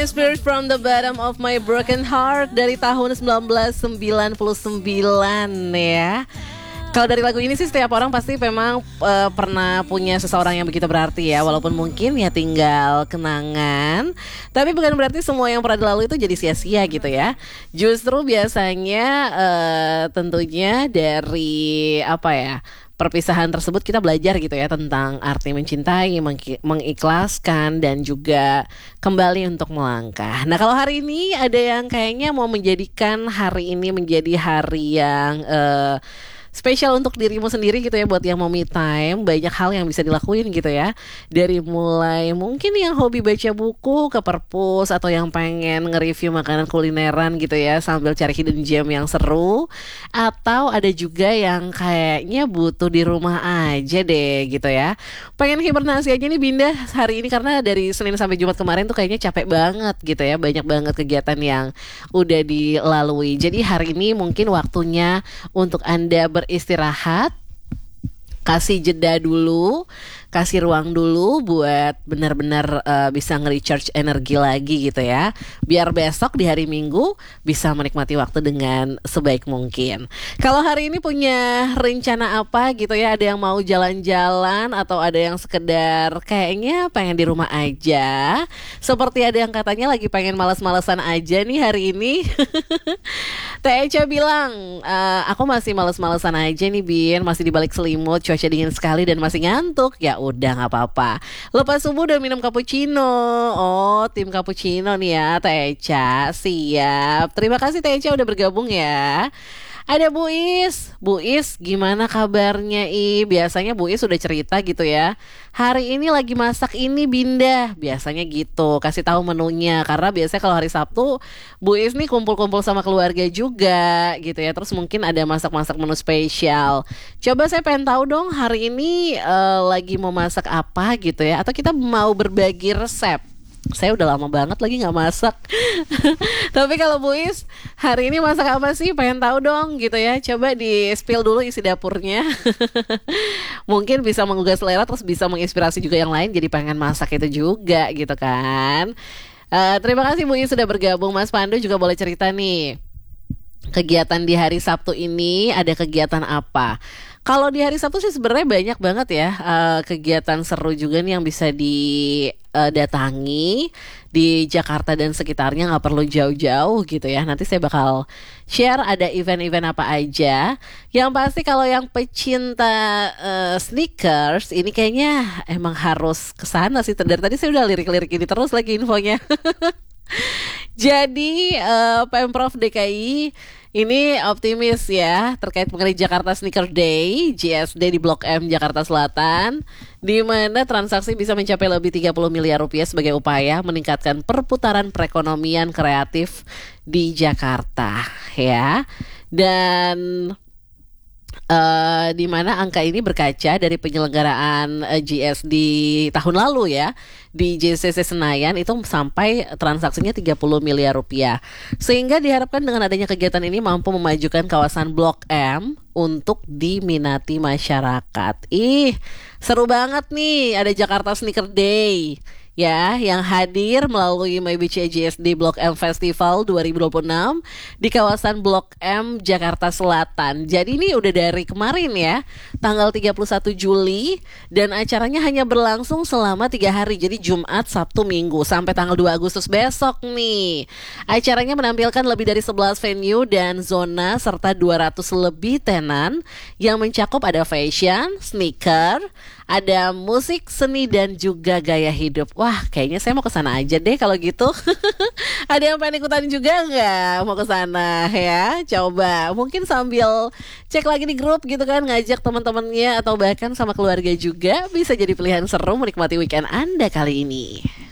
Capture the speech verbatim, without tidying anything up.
Britney Spears from the bottom of my broken heart dari tahun sembilan belas sembilan puluh sembilan ya. Kalau dari lagu ini sih setiap orang pasti memang uh, pernah punya seseorang yang begitu berarti ya. Walaupun mungkin ya tinggal kenangan, tapi bukan berarti semua yang pernah dilalui itu jadi sia-sia gitu ya. Justru biasanya uh, tentunya dari apa ya, perpisahan tersebut kita belajar gitu ya tentang arti mencintai, meng- mengikhlaskan dan juga kembali untuk melangkah. Nah kalau hari ini ada yang kayaknya mau menjadikan hari ini menjadi hari yang uh, spesial untuk dirimu sendiri gitu ya, buat yang mau me time, banyak hal yang bisa dilakuin gitu ya. Dari mulai mungkin yang hobi baca buku ke perpus, atau yang pengen nge-review makanan kulineran gitu ya sambil cari hidden gem yang seru, atau ada juga yang kayaknya butuh di rumah aja deh gitu ya. Pengen hibernasi aja nih Binda hari ini, karena dari Senin sampai Jumat kemarin tuh kayaknya capek banget gitu ya, banyak banget kegiatan yang udah dilalui. Jadi hari ini mungkin waktunya untuk Anda ber istirahat, kasih jeda dulu, kasih ruang dulu buat benar-benar uh, bisa nge-recharge energi lagi gitu ya. Biar besok di hari Minggu bisa menikmati waktu dengan sebaik mungkin. Kalau hari ini punya rencana apa gitu ya, ada yang mau jalan-jalan atau ada yang sekedar kayaknya pengen di rumah aja. Seperti ada yang katanya lagi pengen males-malesan aja nih hari ini. Teh Echa bilang, e, aku masih males-malesan aja nih Bin, masih di balik selimut, cuaca dingin sekali dan masih ngantuk. Ya udah nggak apa-apa. Lepas subuh udah minum cappuccino. Oh, tim cappuccino nih ya Teh Echa. Siap. Terima kasih Teh Echa udah bergabung ya. Ada Bu Is, Bu Is gimana kabarnya I? Biasanya Bu Is udah cerita gitu ya, hari ini lagi masak ini Binda, biasanya gitu, kasih tahu menunya. Karena biasanya kalau hari Sabtu Bu Is nih kumpul-kumpul sama keluarga juga gitu ya. Terus mungkin ada masak-masak menu spesial. Coba saya pengen tahu dong hari ini uh, lagi mau masak apa gitu ya, atau kita mau berbagi resep. Saya udah lama banget lagi gak masak. Tapi kalau Bu Is hari ini masak apa sih? Pengen tahu dong gitu ya. Coba di spill dulu isi dapurnya. Mungkin bisa menggugah selera, terus bisa menginspirasi juga yang lain jadi pengen masak itu juga gitu kan. uh, Terima kasih Bu Is sudah bergabung. Mas Pandu juga boleh cerita nih, kegiatan di hari Sabtu ini ada kegiatan apa? Kalau di hari Sabtu sih sebenarnya banyak banget ya uh, kegiatan seru juga nih yang bisa didatangi di Jakarta dan sekitarnya, nggak perlu jauh-jauh gitu ya. Nanti saya bakal share ada event-event apa aja. Yang pasti kalau yang pecinta uh, sneakers ini kayaknya emang harus kesana sih. Dari tadi saya udah lirik-lirik ini terus lagi infonya. Jadi uh, Pemprov D K I ini optimis ya terkait mengenai Jakarta Sneaker Day, J S D di Blok M Jakarta Selatan, di mana transaksi bisa mencapai lebih tiga puluh miliar rupiah sebagai upaya meningkatkan perputaran perekonomian kreatif di Jakarta ya. Dan Uh, di mana angka ini berkaca dari penyelenggaraan uh, J S di tahun lalu ya, di J C C Senayan itu sampai transaksinya tiga puluh miliar rupiah. Sehingga diharapkan dengan adanya kegiatan ini mampu memajukan kawasan Blok M untuk diminati masyarakat. Ih, seru banget nih ada Jakarta Sneaker Day ya, yang hadir melalui My B C J S D Blok M Festival dua ribu dua puluh enam di kawasan Blok M Jakarta Selatan. Jadi ini udah dari kemarin ya, tanggal tiga puluh satu Juli, dan acaranya hanya berlangsung selama tiga hari. Jadi Jumat, Sabtu, Minggu sampai tanggal dua Agustus besok nih. Acaranya menampilkan lebih dari sebelas venue dan zona serta dua ratus lebih tenan yang mencakup ada fashion, sneaker, ada musik, seni, dan juga gaya hidup. Wah, kayaknya saya mau ke sana aja deh kalau gitu. Ada yang pengen ikutan juga nggak mau ke sana ya? Coba mungkin sambil cek lagi di grup gitu kan, ngajak teman-temannya atau bahkan sama keluarga juga, bisa jadi pilihan seru menikmati weekend Anda kali ini.